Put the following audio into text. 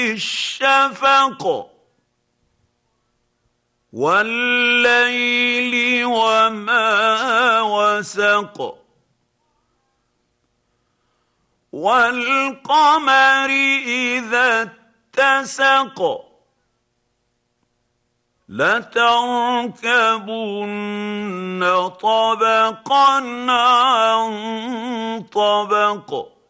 الشفق والليل وما وسق والقمر إذا اتسق لتركبن طبقا عن طبق